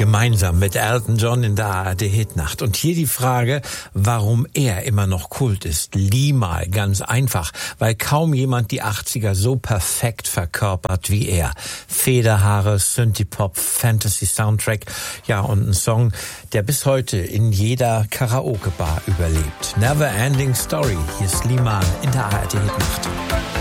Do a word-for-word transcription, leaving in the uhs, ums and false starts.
Gemeinsam mit Elton John in der A R D-Hitnacht. Und hier die Frage, warum er immer noch Kult ist. Limahl, ganz einfach, weil kaum jemand die achtziger so perfekt verkörpert wie er. Federhaare, Synthie-Pop, Fantasy-Soundtrack, ja, und ein Song, der bis heute in jeder Karaoke-Bar überlebt. Never Ending Story, hier ist Limahl in der A R D-Hitnacht.